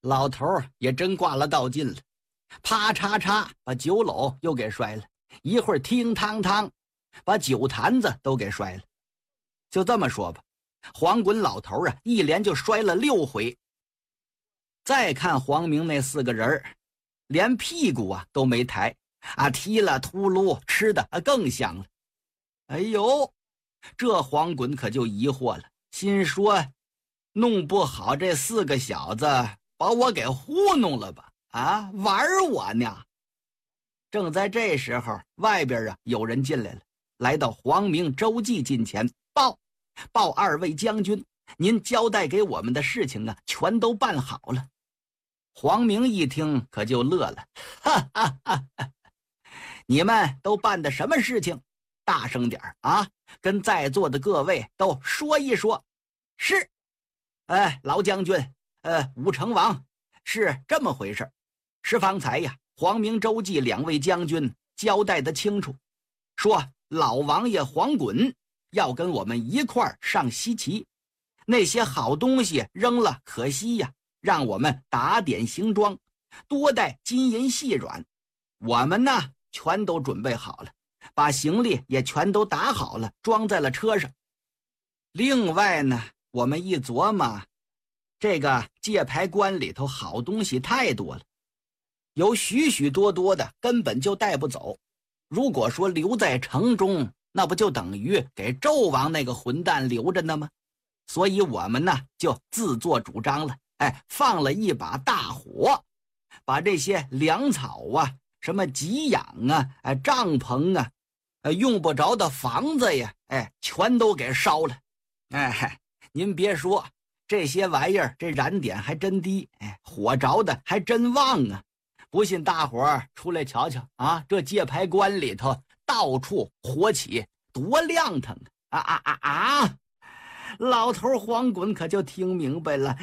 老头儿也真挂了道劲了，啪嚓嚓把酒篓又给摔了，一会儿听汤汤把酒坛子都给摔了。就这么说吧，黄滚老头儿一连就摔了6回。再看黄明那4个人连屁股都没抬踢了秃噜，吃的更香了。哎呦，这黄滚可就疑惑了，心说弄不好这4个小子把我给糊弄了吧？玩我呢？正在这时候，外边有人进来了，来到黄明、周记近前，报2位将军，您交代给我们的事情全都办好了。黄明一听可就乐了，哈哈哈哈！你们都办的什么事情？大声点跟在座的各位都说一说。是，老将军，武成王，是这么回事。是方才黄明、周记2位将军交代的清楚，说老王爷黄滚要跟我们一块儿上西岐，那些好东西扔了可惜让我们打点行装，多带金银细软。我们呢全都准备好了，把行李也全都打好了，装在了车上。另外呢，我们一琢磨，这个界牌关里头好东西太多了，有许许多多的根本就带不走。如果说留在城中，那不就等于给纣王那个混蛋留着呢吗？所以我们呢就自作主张了，放了一把大火，把这些粮草什么给养帐篷用不着的房子全都给烧了。您别说，这些玩意儿这燃点还真低，火着的还真旺啊！不信大伙儿出来瞧瞧这界牌关里头到处火起，多亮堂老头黄滚可就听明白了，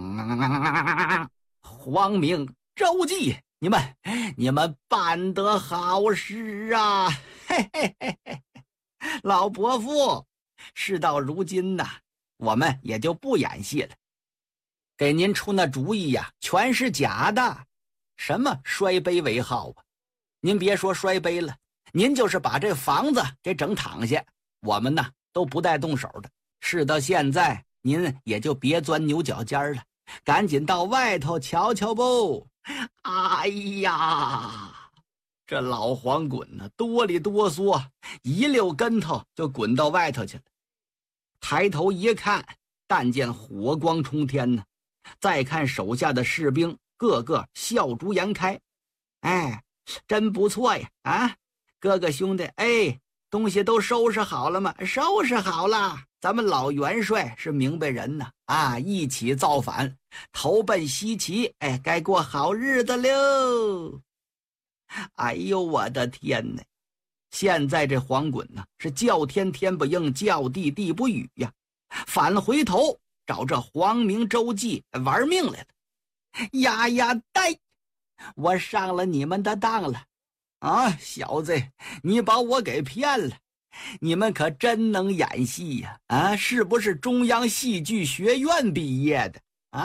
黄明、周记，你们办得好事啊！嘿嘿嘿嘿，老伯父，事到如今我们也就不演戏了。给您出那主意全是假的，什么摔杯为号您别说摔杯了，您就是把这房子给整躺下，我们都不带动手的。事到现在，您也就别钻牛角尖了，赶紧到外头瞧瞧不。哎呀，这老黄滚哆里哆嗦，一溜跟头就滚到外头去了。抬头一看，但见火光冲天再看手下的士兵个个笑逐颜开。真不错呀！哥哥兄弟，东西都收拾好了吗？收拾好了。咱们老元帅是明白人一起造反，投奔西岐，该过好日子喽！哎呦，我的天哪！现在这黄滚是叫天天不应，叫地地不语呀，反回头找这黄明、周记玩命来了。呀呆，我上了你们的当了小子，你把我给骗了。你们可真能演戏呀！是不是中央戏剧学院毕业的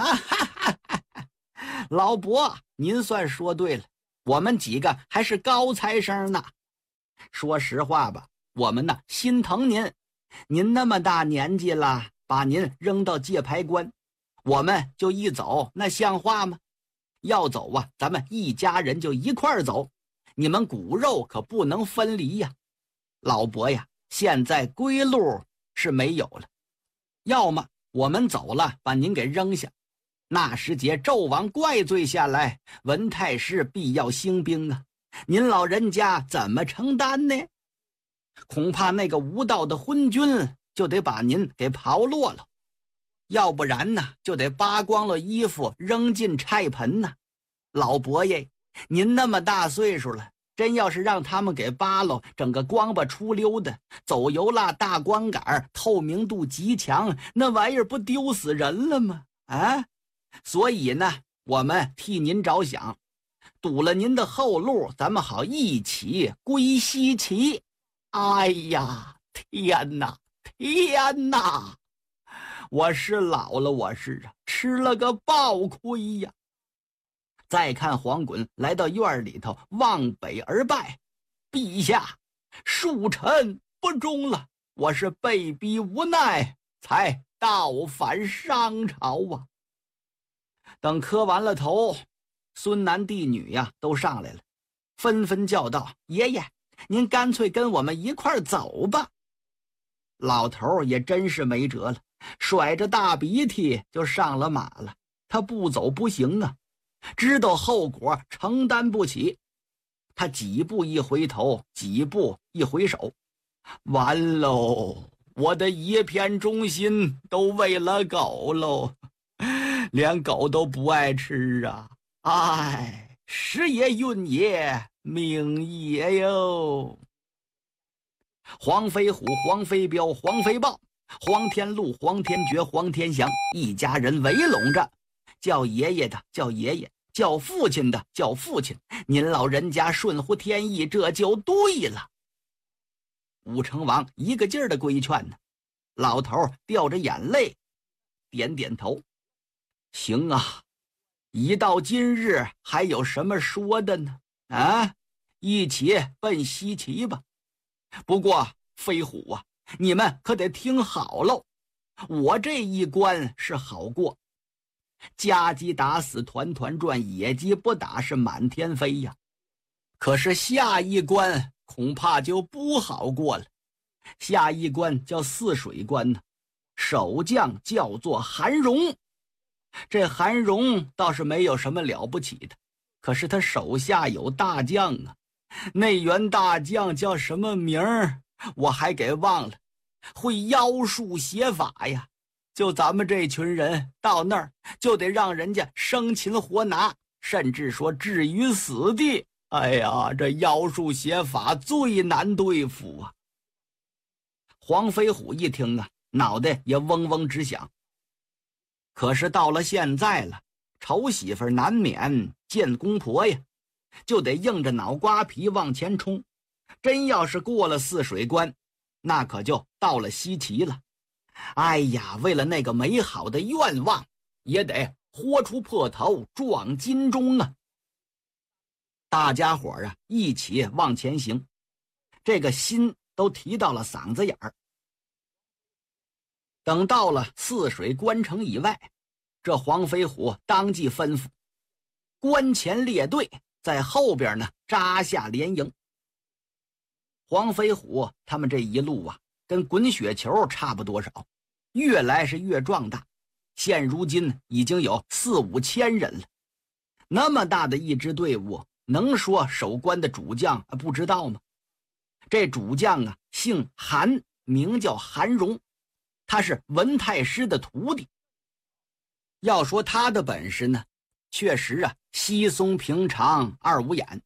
老伯，您算说对了，我们几个还是高材生呢。说实话吧，我们心疼您，您那么大年纪了，把您扔到界牌关，我们就一走，那像话吗？要走咱们一家人就一块儿走，你们骨肉可不能分离呀。老伯呀，现在归路是没有了，要么我们走了把您给扔下，那时节纣王怪罪下来，文太师必要兴兵您老人家怎么承担呢？恐怕那个无道的昏君就得把您给刨落了，要不然就得扒光了衣服扔进菜盆老伯爷，您那么大岁数了，真要是让他们给扒了，整个光巴出溜的，走油蜡大光杆，透明度极强，那玩意儿不丢死人了吗？所以我们替您着想，堵了您的后路，咱们好一起归西岐。哎呀，天哪，天哪！我是老了，我是吃了个暴亏呀！ 再看黄衮来到院里头，望北而拜：“陛下，恕臣不忠了，我是被逼无奈才倒返商朝啊。”等磕完了头，孙男弟女呀都上来了，纷纷叫道：“爷爷，您干脆跟我们一块儿走吧。”老头也真是没辙了，甩着大鼻涕就上了马了。他不走不行啊，知道后果承担不起。他几步一回头，几步一回手，完喽，我的一片忠心都喂了狗喽，连狗都不爱吃啊！哎，时也运也命也哟。黄飞虎、黄飞彪、黄飞豹、黄天禄、黄天觉、黄天祥一家人围拢着，叫爷爷的叫爷爷，叫父亲的叫父亲，您老人家顺乎天意，这就对了。武成王一个劲儿的规劝呢，老头掉着眼泪，点点头：“行啊，已到今日，还有什么说的呢？啊，一起奔西岐吧。不过飞虎啊，你们可得听好喽，我这一关是好过，家鸡打死团团转，野鸡不打是满天飞呀。可是下一关恐怕就不好过了。下一关叫泗水关呢，守将叫做韩荣。这韩荣倒是没有什么了不起的，可是他手下有大将啊。那员大将叫什么名儿我还给忘了，会妖术邪法呀。就咱们这群人到那儿就得让人家生擒活拿，甚至说置于死地。哎呀，这妖术邪法最难对付啊。黄飞虎一听啊，脑袋也嗡嗡直响。可是到了现在了，丑媳妇难免见公婆呀，就得硬着脑瓜皮往前冲。真要是过了泗水关，那可就到了西岐了。哎呀，为了那个美好的愿望，也得豁出破头撞金钟啊！大家伙啊，一起往前行，这个心都提到了嗓子眼儿。等到了泗水关城以外，这黄飞虎当即吩咐关前列队，在后边呢扎下连营。黄飞虎他们这一路啊，跟滚雪球差不多少，越来是越壮大，现如今已经有4-5千人了。那么大的一支队伍，能说守关的主将不知道吗？这主将啊，姓韩，名叫韩荣，他是文太师的徒弟。要说他的本事呢，确实啊，稀松平常二五眼，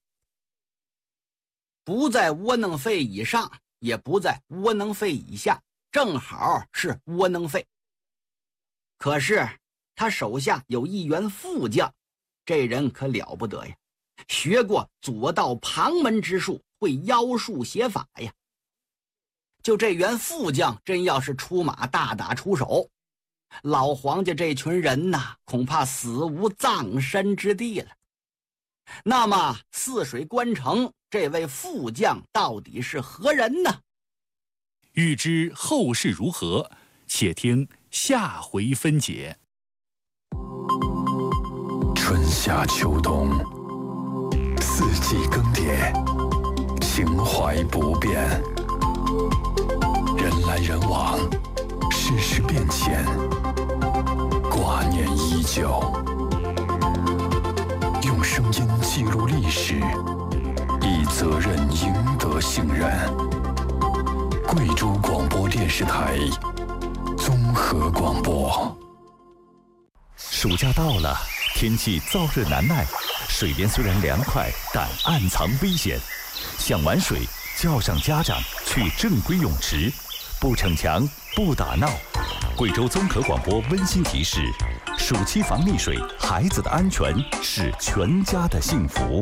不在窝囊废以上，也不在窝囊废以下，正好是窝囊废。可是他手下有一员副将，这人可了不得呀，学过左道旁门之术，会妖术邪法呀。就这员副将真要是出马大打出手，老黄家这群人呐，恐怕死无葬身之地了。那么泗水关城这位副将到底是何人呢？ 欲知后事如何，且听下回分解。 春夏秋冬，四季更迭，情怀不变。人来人往，世事变迁，挂念依旧。用声音记录历史，以责任赢得信任。贵州广播电视台综合广播。 暑假到了，天气燥热难耐，水边虽然凉快，但暗藏危险。想玩水，叫上家长去正规泳池，不逞强，不打闹。贵州综合广播温馨提示：暑期防溺水，孩子的安全是全家的幸福。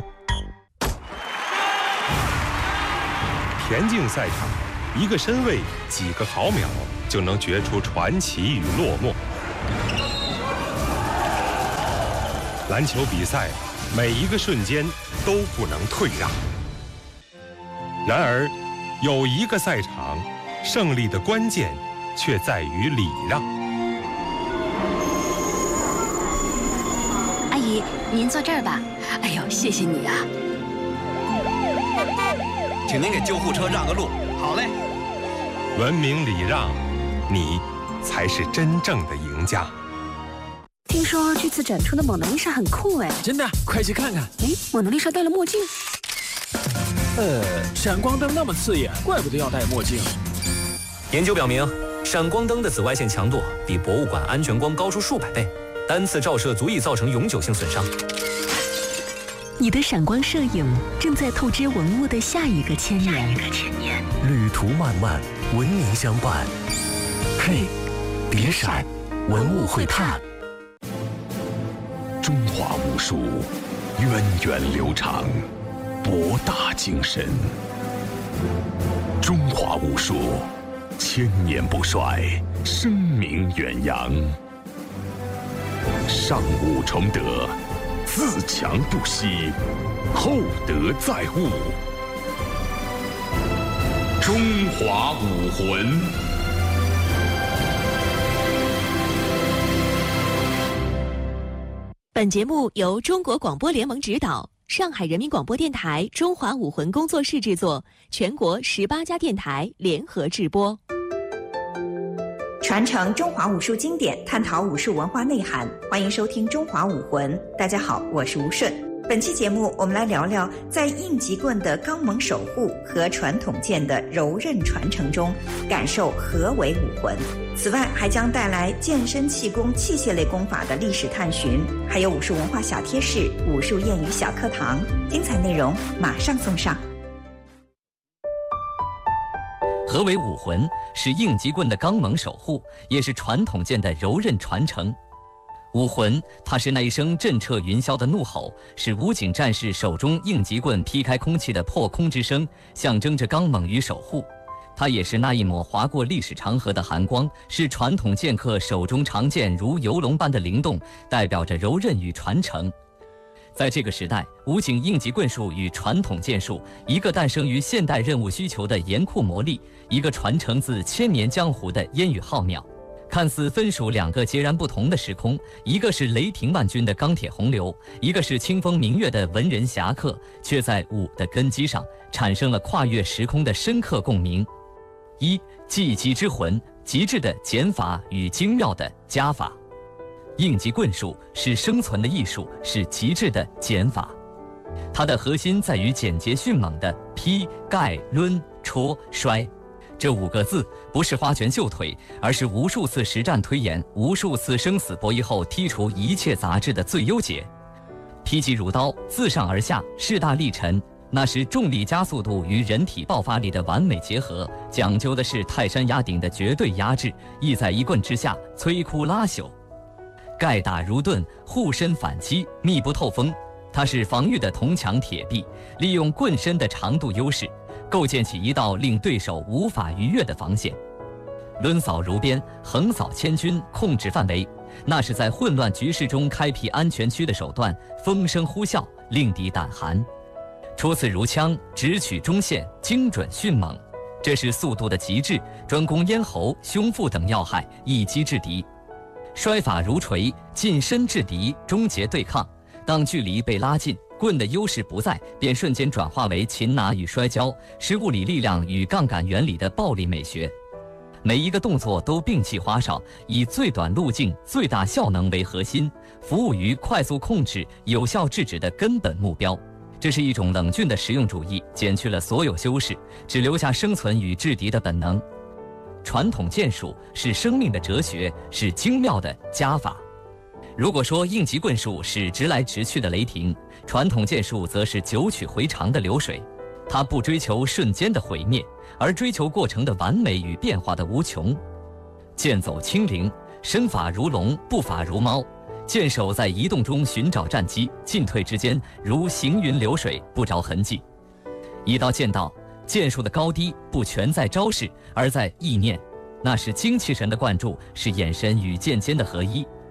田径赛场，一个身位，几个毫秒，就能决出传奇与落寞。篮球比赛， 每一个瞬间都不能退让。然而，有一个赛场，胜利的关键却在于礼让。 阿姨，您坐这儿吧。哎呦，谢谢你啊！ 请您给救护车让个路。好嘞。 文明礼让，你才是真正的赢家。 听说这次展出的蒙娜丽莎很酷哎！ 真的，快去看看。 哎，蒙娜丽莎戴了墨镜。 闪光灯那么刺眼，怪不得要戴墨镜。 研究表明，闪光灯的紫外线强度比博物馆安全光高出数百倍，单次照射足以造成永久性损伤。 你的闪光摄影正在透支文物的下一个千年。 旅途漫漫，文明相伴。嘿，别闪，文物会探。 中华武术源远流长，博大精深。中华武术千年不衰，声名远扬。上武崇德，自强不息，厚德载物。中华武魂。 本节目由中国广播联盟指导，上海人民广播电台中华武魂工作室制作，全国18家电台联合制播。 传承中华武术经典，探讨武术文化内涵，欢迎收听《中华武魂》。大家好，我是吴顺。本期节目，我们来聊聊在应急棍的刚猛守护和传统剑的柔韧传承中，感受何为武魂。此外，还将带来健身气功、器械类功法的历史探寻，还有武术文化小贴士、武术谚语小课堂，精彩内容马上送上。 何为武魂？是应急棍的刚猛守护，也是传统剑的柔韧传承。武魂，它是那一声震彻云霄的怒吼，是武警战士手中应急棍劈开空气的破空之声，象征着刚猛与守护。它也是那一抹划过历史长河的寒光，是传统剑客手中长剑如游龙般的灵动，代表着柔韧与传承。在这个时代，武警应急棍术与传统剑术，一个诞生于现代任务需求的严酷磨砺，一个传承自千年江湖的烟雨浩渺。看似分属两个截然不同的时空，一个是雷霆万钧的钢铁洪流，一个是清风明月的文人侠客，却在武的根基上产生了跨越时空的深刻共鸣。一，技击之魂，极致的减法与精妙的加法。应急棍术是生存的艺术，是极致的减法。它的核心在于简洁迅猛的劈、盖、抡、戳、摔。这5个字不是花拳绣腿，而是无数次实战推演、无数次生死博弈后剔除一切杂质的最优解。劈击如刀，自上而下，势大力沉，那是重力加速度与人体爆发力的完美结合，讲究的是泰山压顶的绝对压制，意在一棍之下摧枯拉朽。盖打如盾，护身反击，密不透风。它是防御的铜墙铁壁，利用棍身的长度优势，构建起一道令对手无法逾越的防线。抡扫如鞭，横扫千军，控制范围，那是在混乱局势中开辟安全区的手段，风声呼啸，令敌胆寒。戳刺如枪，直取中线，精准迅猛，这是速度的极致，专攻咽喉、胸腹等要害，一击制敌。摔法如锤，近身制敌，终结对抗。当距离被拉近，棍的优势不在，便瞬间转化为擒拿与摔跤，是物理力量与杠杆原理的暴力美学。每一个动作都摒弃花哨，以最短路径、最大效能为核心，服务于快速控制、有效制止的根本目标。这是一种冷峻的实用主义，减去了所有修饰，只留下生存与制敌的本能。传统剑术是生命的哲学，是精妙的加法。如果说应急棍术是直来直去的雷霆，传统剑术则是九曲回肠的流水。它不追求瞬间的毁灭，而追求过程的完美与变化的无穷。剑走轻灵，身法如龙，步法如猫。剑手在移动中寻找战机，进退之间如行云流水，不着痕迹。一刀剑道，剑术的高低不全在招式，而在意念，那是精气神的灌注，是眼神与剑尖的合一。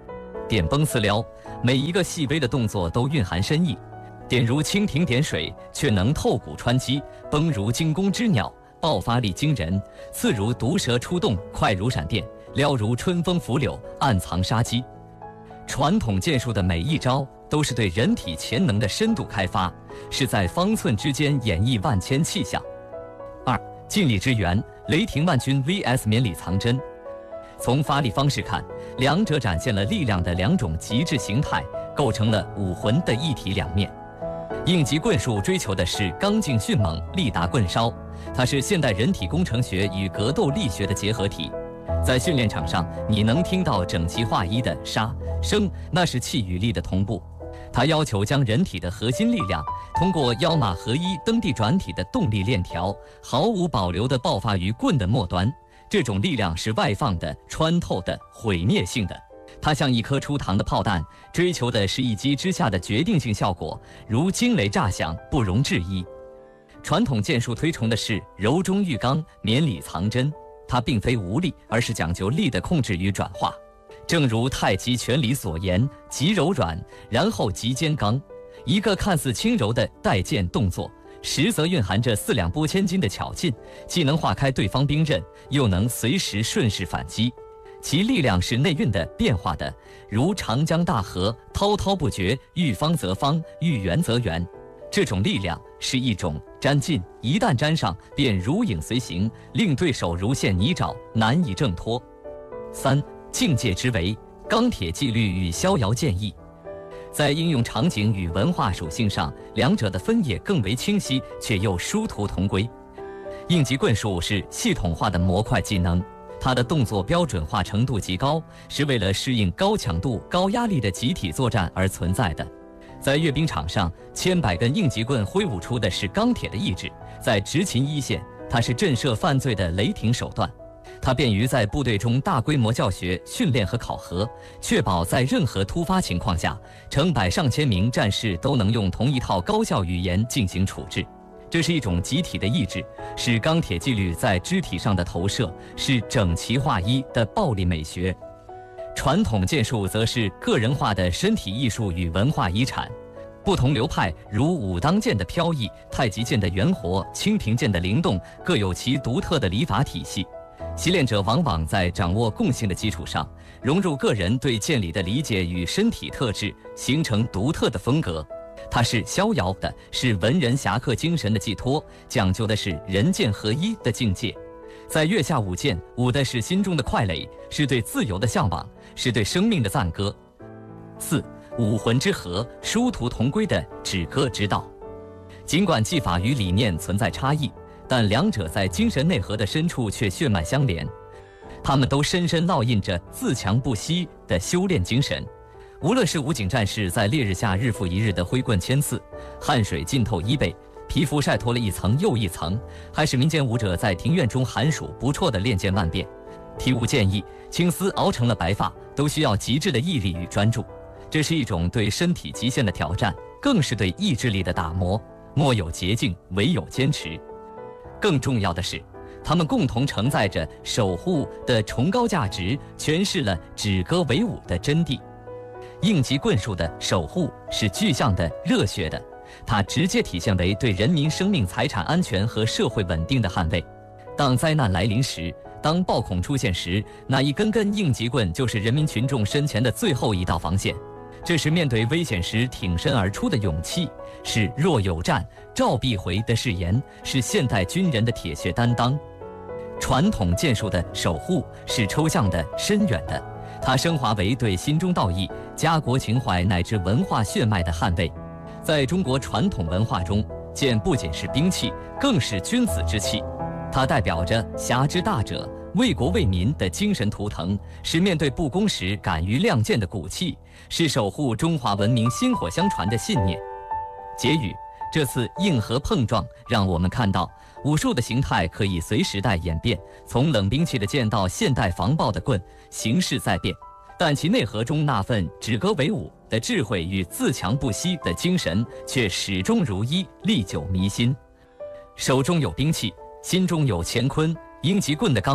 点崩私撩，每一个细微的动作都蕴含深意。点如蜻蜓点水，却能透骨穿肌；崩如惊弓之鸟，爆发力惊人；刺如毒蛇出洞，快如闪电；撩如春风拂柳，暗藏杀机。传统剑术的每一招都是对人体潜能的深度开发，是在方寸之间演绎万千气象。2. 劲力之源，雷霆万钧 vs 绵里藏针。从发力方式看，两者展现了力量的两种极致形态，构成了武魂的一体两面。应急棍术追求的是刚劲迅猛，力达棍梢，它是现代人体工程学与格斗力学的结合体。在训练场上，你能听到整齐划一的杀声，那是气与力的同步。它要求将人体的核心力量通过腰马合一、蹬地转体的动力链条，毫无保留地爆发于棍的末端。这种力量是外放的、穿透的、毁灭性的。它像一颗出膛的炮弹，追求的是一击之下的决定性效果，如惊雷炸响，不容置疑。传统剑术推崇的是柔中遇刚，绵里藏针，它并非无力，而是讲究力的控制与转化。正如太极拳里所言，极柔软，然后极坚刚。一个看似轻柔的带剑动作，实则蕴含着四两拨千斤的巧劲，既能化开对方兵刃，又能随时顺势反击。其力量是内蕴的、变化的，如长江大河，滔滔不绝，遇方则方，遇圆则圆。这种力量是一种沾劲，一旦沾上，便如影随形，令对手如陷泥沼，难以挣脱。3. 境界之为，钢铁纪律与逍遥剑意。在应用场景与文化属性上，两者的分野更为清晰，却又殊途同归。应急棍术是系统化的模块技能，它的动作标准化程度极高，是为了适应高强度、高压力的集体作战而存在的。在阅兵场上，千百根应急棍挥舞出的是钢铁的意志；在执勤一线，它是震慑犯罪的雷霆手段。它便于在部队中大规模教学、训练和考核，确保在任何突发情况下，成百上千名战士都能用同一套高效语言进行处置。这是一种集体的意志，是钢铁纪律在肢体上的投射，是整齐划一的暴力美学。传统剑术则是个人化的身体艺术与文化遗产。不同流派如武当剑的飘逸、太极剑的圆活、蜻蜓剑的灵动，各有其独特的礼法体系。习练者往往在掌握共性的基础上，融入个人对剑理的理解与身体特质，形成独特的风格。它是逍遥的，是文人侠客精神的寄托，讲究的是人剑合一的境界。在月下舞剑，舞的是心中的快垒，是对自由的向往，是对生命的赞歌。4. 武魂之合，殊途同归的止戈之道。尽管技法与理念存在差异，但两者在精神内核的深处却血脉相连，他们都深深烙印着自强不息的修炼精神。无论是武警战士在烈日下日复一日的挥棍千次，汗水浸透衣背，皮肤晒脱了一层又一层，还是民间武者在庭院中寒暑不辍的练剑万变，体悟剑意，青丝熬成了白发，都需要极致的毅力与专注。这是一种对身体极限的挑战，更是对意志力的打磨。莫有捷径，唯有坚持。更重要的是，他们共同承载着守护的崇高价值，诠释了止戈为武的真谛。应急棍术的守护是具象的、热血的，它直接体现为对人民生命财产安全和社会稳定的捍卫。当灾难来临时，当暴恐出现时，那一根根应急棍就是人民群众身前的最后一道防线。这是面对危险时挺身而出的勇气，是若有战召必回的誓言，是现代军人的铁血担当。传统剑术的守护是抽象的、深远的，它升华为对心中道义、家国情怀乃至文化血脉的捍卫。在中国传统文化中，剑不仅是兵器，更是君子之器，它代表着侠之大者、为国为民的精神图腾，是面对不公时敢于亮剑的骨气，是守护中华文明薪火相传的信念。结语：这次硬核碰撞让我们看到，武术的形态可以随时代演变，从冷兵器的剑到现代防暴的棍，形势在变，但其内核中那份止戈为武的智慧与自强不息的精神却始终如一，历久弥新。手中有兵器，心中有乾坤。应急棍的刚猛，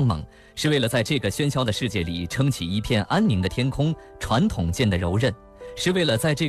是为了在这个喧嚣的世界里撑起一片安宁的天空，传统剑的柔韧，是为了在这个